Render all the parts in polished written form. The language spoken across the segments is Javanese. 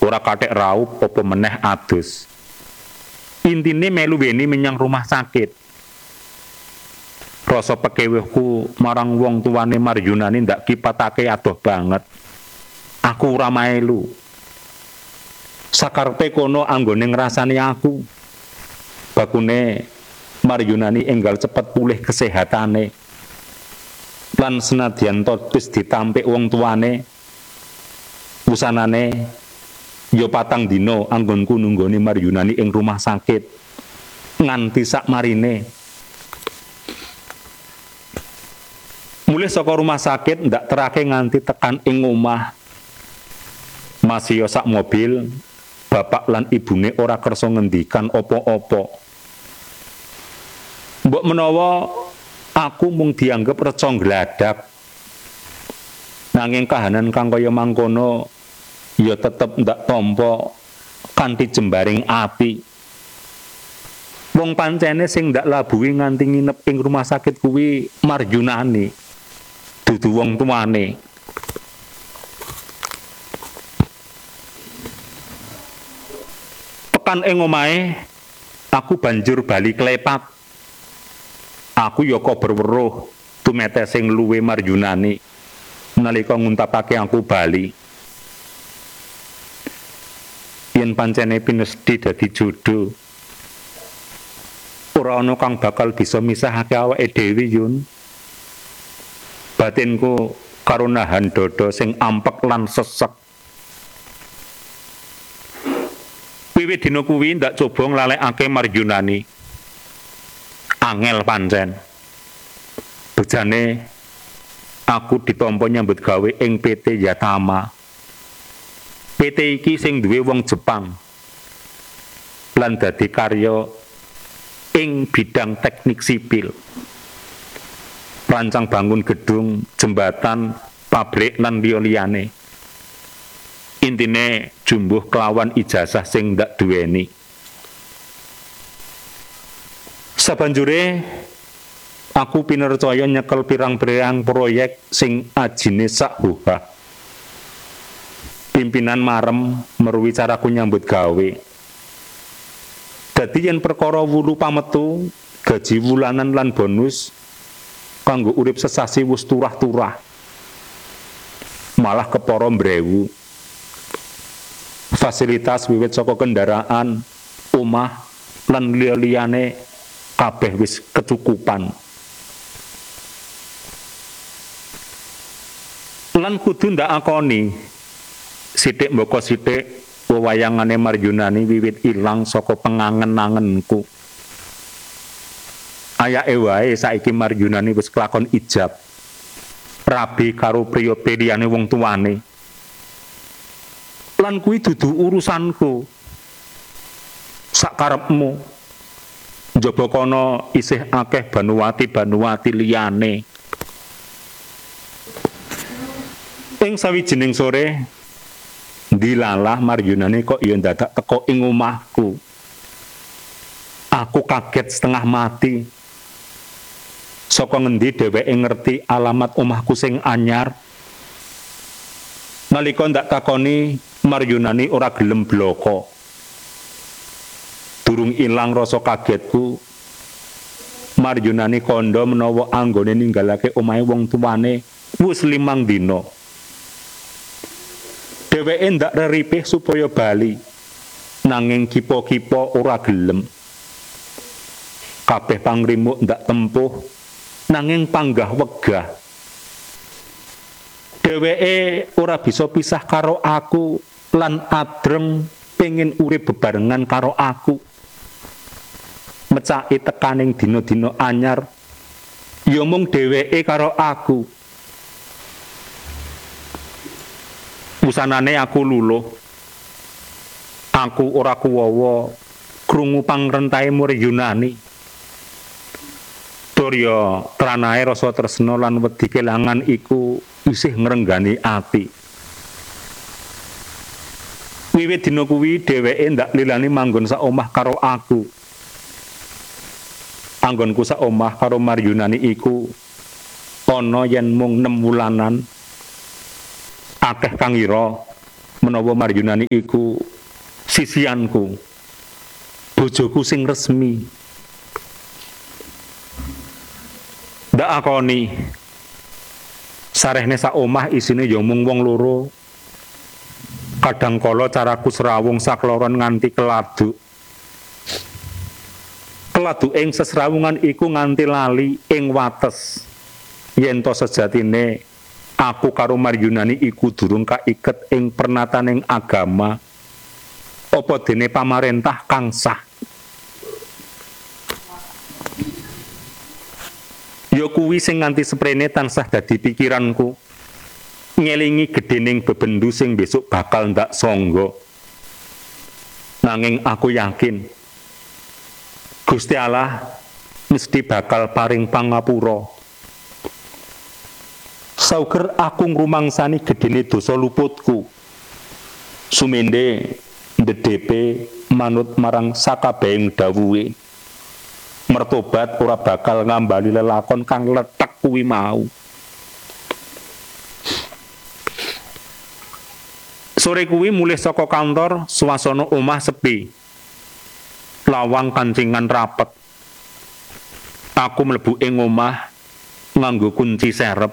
ora kathek raup apa meneh adus. Intine melu weni menyang rumah sakit. Rasa pekewehku marang wong tuane Marjunani ndak kipatake adoh banget. Aku ora melu. Sakarepe kono anggone ngrasani aku. Bakune Marjunani enggal cepet pulih kesehatane. Lan senadyan to wis ditampik wong tuane, wusanane ya 4 dina anggonku nunggoni Marjunani ing rumah sakit nganti sakmarine. Mulih saka rumah sakit ndak terake nganti tekan ing omah. Masih sak mobil, bapak lan ibune ora kersa ngendikan apa-apa. Mbok menawa aku mung dianggep reca ngladak. Nanging kahanan kang kaya mangkono ya tetep ndak tampa kanthi jembaring api. Wong pancene sing ndak labuhi nganti nginep ing rumah sakit kuwi Marjunani. Dudu wong tuane. Tekan ing omahe, aku banjur bali klepat. Aku ya kober weruh tumete sing luwe Marjunani nalika nguntapake aku bali. Yen pancene pinesti dadi jodoh, ora ana kang bakal bisa misahake awake dhewe yun. Batinku karo nahan dodo sing ampek lan sesek. Wiwit dina kuwi ndak coba nglalekake Marjunani. Angel pancen. Bejane aku ditampa nyambut gawe ing PT Yatama. PT iki sing duwe wong Jepang. Lan dadi karya ing bidang teknik sipil. Rancang bangun gedung, jembatan, pabrik lan liyane. Intine jumbuh kelawan ijazah sing ndak duweni. Sabanjure aku pinercaya nyekel pirang-pirang proyek sing ajine sak hubah. Pimpinan marem meruwi caraku nyambut gawe. Dadi yen perkara wulu pametu, gaji wulanan lan bonus kanggo urip sesasi wis turah-turah. Malah kepara mbrewu. Fasilitas wiwit saka kendaraan, omah lan liyane kabeh wis kecukupan. Lan kudu ndak akoni sithik mboko sithik wewayangane Marjunani wiwit ilang saka pengangen-angenku. Ayake wae saiki Marjunani wis kelakon ijab. Rabi karo priya liyane wong tuane. Lan kuwi dudu urusanku. Sakarepmu. Njaba kono isih akeh Banuwati liyane. Ing sawijining sore dilalah Marjunani kok ya dadak teko ing omahku. Aku kaget setengah mati. Saka ngendi dheweke ngerti alamat omahku sing anyar? Nalika ndak takoni, Marjunani ora gelem bloko. Durung ilang rasa kagetku. Marjunani kandha menawa anggone ninggalake omahe wong tuane wis 5 dina. Dheweke ndak reripih supaya bali. Nanging kipo-kipo ora gelem. Kabeh pangrimuk ndak tempuh. Nanging panggah wegah. Dheweke ora bisa pisah karo aku lan adreng pengin urip bebarengan karo aku. Mecake tekaning dina-dina anyar ya mung dheweke karo aku. Wusanane aku luluh. Aku ora kuwawa krungu pangrentahe Marjunani. Surya tranahe rasa tresna lan wedi kelangan iku isih ngrenggani ati. Wiwit dina kuwi dheweke ndak lilani manggon sak omah karo aku. Anggonku sak omah karo Marjunani iku ana yen mung 6 wulanan. Akeh kang ira menawa Maryunani iku sisianku, bojoku sing resmi. Ndak akoni sarehne sak omah isine ya mung wong loro. Kadang kala caraku serawung sakloron nganti keladuk. Keladuk ing sesrawungan iku nganti lali ing wates. Yen to sejatine aku karo Maryunani iku durung kaiket ing pernataning agama apa dene pamarentah kang sah. Ya kuwi sing nganti seprene tansah dadi pikiranku. Ngelingi gedening bebendu sing besok bakal ndak sangga. Nanging aku yakin Gusti Allah mesti bakal paring pangapura. Sauger aku ngrumangsani gedene dosa luputku. Sumende ndedepe manut marang sakabehing dawuhe. Mertobat ora bakal ngambali lelakon kang letek kuwi mau. Sore kuwi mulih saka kantor, swasana omah sepi. Lawang kancingan rapet. Aku mlebu ing omah nganggo kunci serep.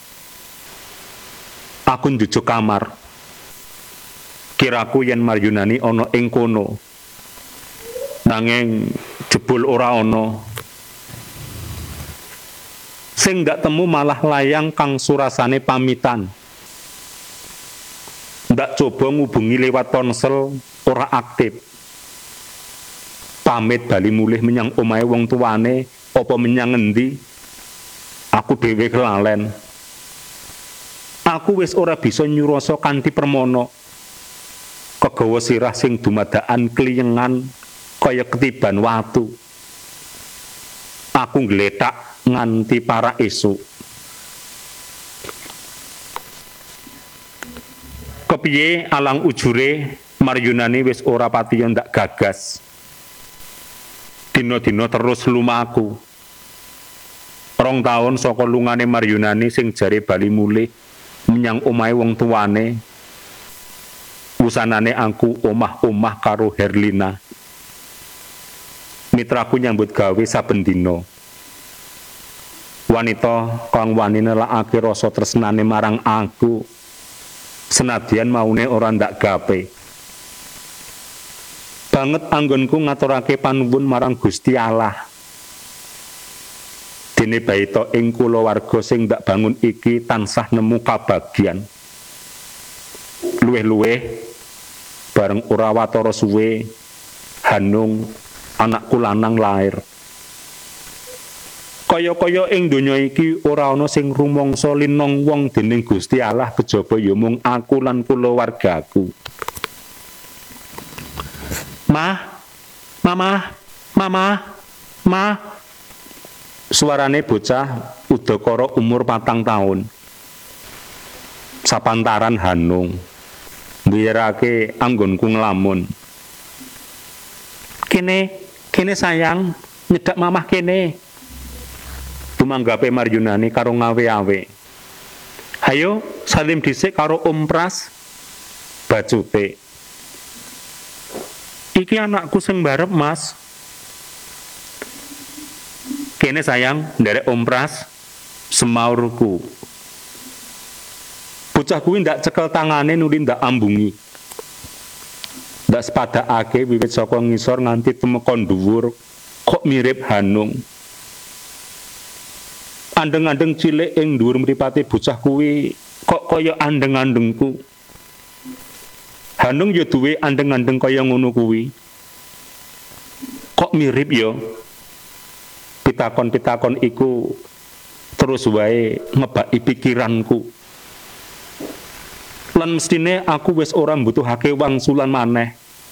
Aku njujuk kamar. Kiraku yen Maryunani ana ing kono. Nanging jebul ora ana. Sing ndak temu malah layang kang surasane pamitan. Ndak coba ngubungi lewat ponsel, ora aktif. Pamit bali mulih menyang omahe wong tuane, apa menyang endi? Aku dhewe kelalen. Aku wis ora bisa nyurasa kanthi permana. Kegawa sirah sing dumadakan kliyengan kaya ketiban watu. Aku ngletak nganti para esuk. Kepiye alang ujure Maryunani wis ora patiya ndak gagas. Dina-dina terus lumaku. 2 taun saka lungane Maryunani sing jare bali mulih menyang omahe wong tuane. Wusanane aku omah-omah karo Herlina. Mitraku nyambut gawe saben dina. Wanita kang wani nelakake rasa tresnane marang aku. Senadyan maune ora ndak gape. Banget anggonku ngaturake panuwun marang Gusti Allah. Dene baita ing kulawarga sing ndak bangun iki tansah nemu kabagyan. Luweh-luweh bareng ora watara suwe Hanung anakku lanang lair. Kaya-kaya ing donya iki ora ana sing rumangsa linong wong dening Gusti Allah kejaba ya mung aku lan kulawargaku. Mama. Suarane bocah udakara umur 4 taun. Sapantaran Hanung. Mbiyarake anggonku nglamun. Kene sayang, nyedak mamah kene. Tumanggape Maryunani karo ngawe-awe. Hayo salim dhisik karo Om Pras. Bacute. Iki anakku sing barep, Mas. Kene sayang, nderek Om Pras. Semaurku. Bocah kuwi ndak cekel tangane nuli ndak ambungi. Ndak sepadakake wiwit saka ngisor nganti temekon dhuwur kok mirip Hanung. Andeng-andeng cilik ing dhuwur mripate bocah kuwi kok kaya andeng-andengku. Hanung ya duwe andeng-andeng kaya ngono kuwi. Kok mirip ya? Pitakon-pitakon iku terus wae ngebaki pikiranku. Lan mestine aku wis ora mbutuhake wangsulan maneh.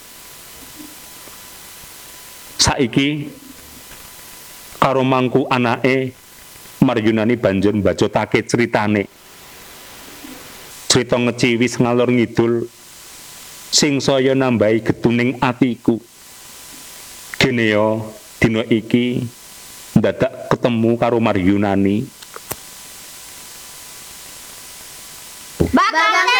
Saiki karo mangku anake Maryunani banjur mbacotake critane. Crita ngeciwis ngalor ngidul sing saya nambahi getuning atiku. Dene ya dina iki ndadak ketemu karo Maryunani. Bakal